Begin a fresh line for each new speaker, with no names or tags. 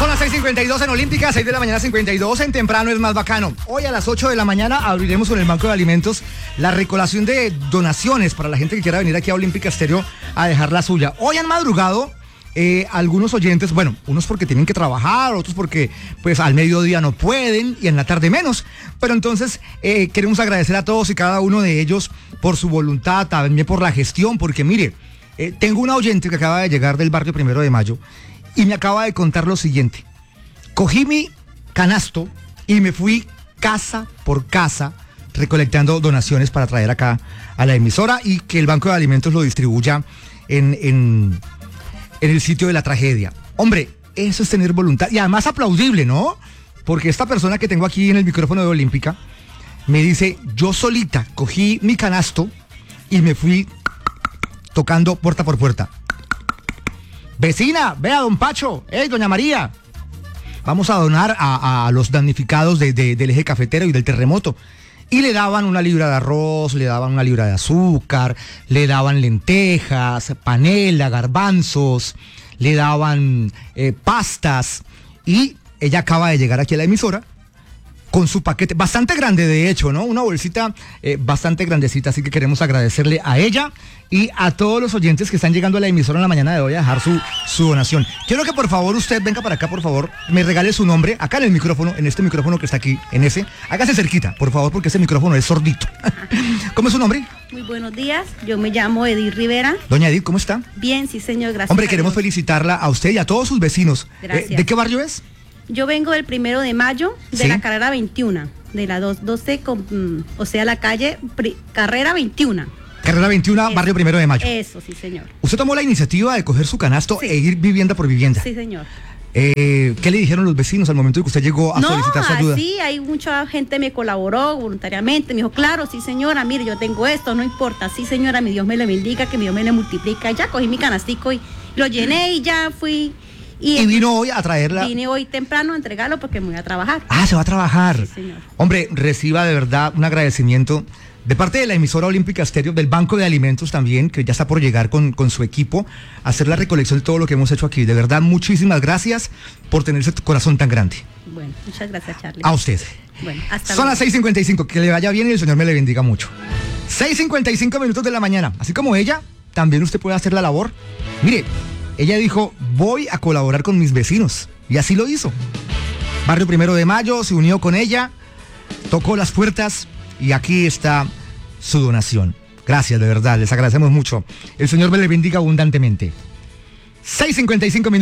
Son las 6:52 en Olímpica, 6 de la mañana 52 en Temprano es más bacano. Hoy a las 8 de la mañana abriremos con el Banco de Alimentos la recolección de donaciones para la gente que quiera venir aquí a Olímpica Estéreo a dejar la suya. Hoy han madrugado algunos oyentes, bueno, unos porque tienen que trabajar, otros porque pues al mediodía no pueden y en la tarde menos. Pero entonces queremos agradecer a todos y cada uno de ellos por su voluntad, también por la gestión, porque mire, tengo una oyente que acaba de llegar del barrio 1 de Mayo y me acaba de contar lo siguiente. Cogí mi canasto y me fui casa por casa recolectando donaciones para traer acá a la emisora y que el Banco de Alimentos lo distribuya en el sitio de la tragedia. Hombre, eso es tener voluntad y además aplaudible, ¿no? Porque esta persona que tengo aquí en el micrófono de Olímpica me dice, yo solita cogí mi canasto y me fui tocando puerta por puerta. Vecina, vea, don Pacho, doña María, vamos a donar a los damnificados del eje cafetero y del terremoto. Y le daban una libra de arroz, le daban una libra de azúcar, le daban lentejas, panela, garbanzos, le daban pastas. Y ella acaba de llegar aquí a la emisora con su paquete, bastante grande de hecho, ¿no? Una bolsita bastante grandecita, así que queremos agradecerle a ella y a todos los oyentes que están llegando a la emisora en la mañana de hoy a dejar su donación. Quiero que por favor usted venga para acá, por favor, me regale su nombre, acá en el micrófono, en este micrófono que está aquí, en ese. Hágase cerquita, por favor, porque ese micrófono es sordito. ¿Cómo es su nombre?
Muy buenos días, yo me llamo Edith Rivera.
Doña Edith, ¿cómo está?
Bien, sí señor, gracias.
Hombre, queremos felicitarla a usted y a todos sus vecinos.
Gracias.
¿De qué barrio es?
Yo vengo del 1 de Mayo, de
¿Sí?
la carrera 21, de la 212, o sea, la calle carrera 21.
Carrera 21,
Eso.
Barrio 1 de Mayo.
Eso, sí señor.
Usted tomó la iniciativa de coger su canasto
Sí.
e ir vivienda por vivienda.
Sí señor.
¿Qué le dijeron los vecinos al momento de que usted llegó a solicitar su ayuda?
Sí, hay mucha gente me colaboró voluntariamente, me dijo, claro, sí señora, mire, yo tengo esto, no importa, sí señora, mi Dios me le bendiga, que mi Dios me le multiplica. Y ya cogí mi canastico y lo llené y ya fui.
Y vino hoy a traerla.
Vine hoy temprano a entregarlo porque me voy a trabajar.
Ah, se va a trabajar.
Sí, señor.
Hombre, reciba de verdad un agradecimiento de parte de la emisora Olímpica Estéreo, del Banco de Alimentos también, que ya está por llegar con su equipo a hacer la recolección de todo lo que hemos hecho aquí. De verdad, muchísimas gracias por tener ese corazón tan grande.
Bueno, muchas gracias, Charlie.
A usted.
Bueno, hasta
Son
luego.
las 6:55, que le vaya bien y el Señor me le bendiga mucho. 6:55 minutos de la mañana. Así como ella, también usted puede hacer la labor. Mire, ella dijo, voy a colaborar con mis vecinos. Y así lo hizo. Barrio 1 de Mayo se unió con ella, tocó las puertas y aquí está su donación. Gracias, de verdad, les agradecemos mucho. El Señor me le bendiga abundantemente. 6:55 minutos.